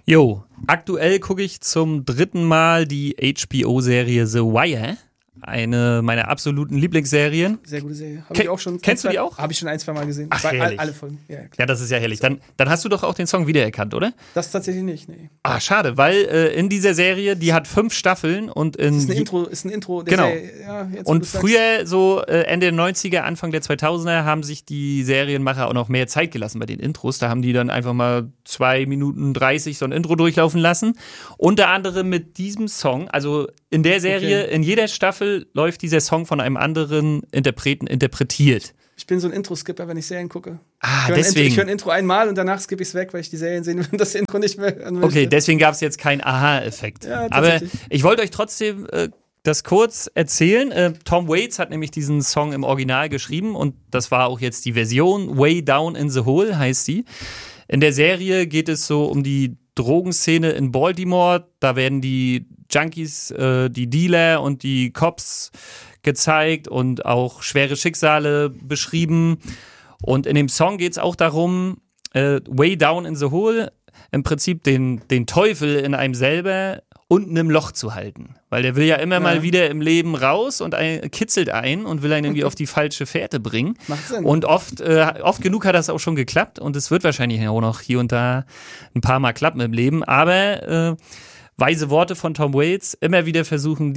Jo, aktuell gucke ich zum 3. Mal die HBO-Serie The Wire. Eine meiner absoluten Lieblingsserien. Sehr gute Serie. Habe ich auch schon. Kennst du die auch? Habe ich schon 1-2 Mal gesehen. Ach, herrlich. Alle Folgen. Ja, klar. Ja, das ist ja herrlich. Dann hast du doch auch den Song wiedererkannt, oder? Das tatsächlich nicht, nee. Ah, schade, weil in dieser Serie, die hat 5 Staffeln und in ist ein Intro der genau. Serie. Ja, jetzt, und früher, so Ende der 90er, Anfang der 2000er, haben sich die Serienmacher auch noch mehr Zeit gelassen bei den Intros. Da haben die dann einfach mal 2 Minuten 30 so ein Intro durchlaufen lassen. Unter anderem mit diesem Song, also in der Serie, in jeder Staffel läuft dieser Song von einem anderen Interpreten interpretiert. Ich bin so ein Intro-Skipper, wenn ich Serien gucke. Deswegen. Ich höre ein Intro einmal und danach skippe ich es weg, weil ich die Serien sehen und das Intro nicht mehr möchte. Okay, deswegen gab es jetzt keinen Aha-Effekt. Ja, aber ich wollte euch trotzdem das kurz erzählen. Tom Waits hat nämlich diesen Song im Original geschrieben und das war auch jetzt die Version. Way Down in the Hole heißt sie. In der Serie geht es so um die Drogenszene in Baltimore. Da werden die Junkies, die Dealer und die Cops gezeigt und auch schwere Schicksale beschrieben. Und in dem Song geht es auch darum, way down in the hole, im Prinzip den Teufel in einem selber unten im Loch zu halten. Weil der will ja immer mal wieder im Leben raus und kitzelt einen und will einen irgendwie auf die falsche Fährte bringen. Macht Sinn. Und oft genug hat das auch schon geklappt und es wird wahrscheinlich auch noch hier und da ein paar Mal klappen im Leben. Aber weise Worte von Tom Waits, immer wieder versuchen,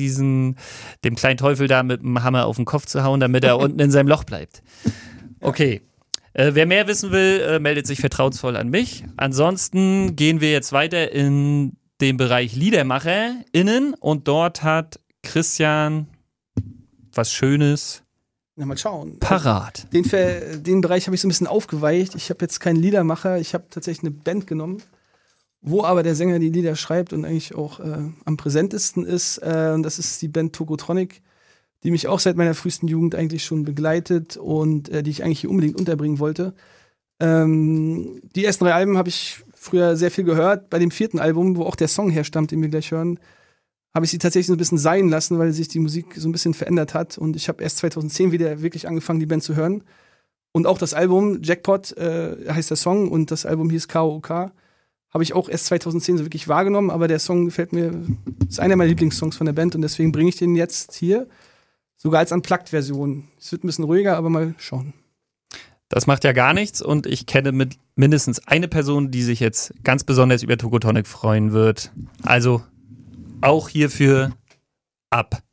dem kleinen Teufel da mit dem Hammer auf den Kopf zu hauen, damit er unten in seinem Loch bleibt. Okay. Wer mehr wissen will, meldet sich vertrauensvoll an mich. Ansonsten gehen wir jetzt weiter in den Bereich LiedermacherInnen und dort hat Christian was Schönes mal schauen. parat. Den Bereich habe ich so ein bisschen aufgeweicht. Ich habe jetzt keinen Liedermacher, ich habe tatsächlich eine Band genommen, wo aber der Sänger die Lieder schreibt und eigentlich auch am präsentesten ist. Und das ist die Band Tokotronic, die mich auch seit meiner frühesten Jugend eigentlich schon begleitet und die ich eigentlich hier unbedingt unterbringen wollte. Die ersten 3 Alben habe ich früher sehr viel gehört. Bei dem 4. Album, wo auch der Song herstammt, den wir gleich hören, habe ich sie tatsächlich so ein bisschen sein lassen, weil sich die Musik so ein bisschen verändert hat. Und ich habe erst 2010 wieder wirklich angefangen, die Band zu hören. Und auch das Album, Jackpot heißt der Song und das Album hieß KOK, habe ich auch erst 2010 so wirklich wahrgenommen. Aber der Song gefällt mir, ist einer meiner Lieblingssongs von der Band und deswegen bringe ich den jetzt hier, sogar als Unplugged-Version. Es wird ein bisschen ruhiger, aber mal schauen. Das macht ja gar nichts und ich kenne mindestens eine Person, die sich jetzt ganz besonders über Tokotronic freuen wird. Also auch hierfür ab.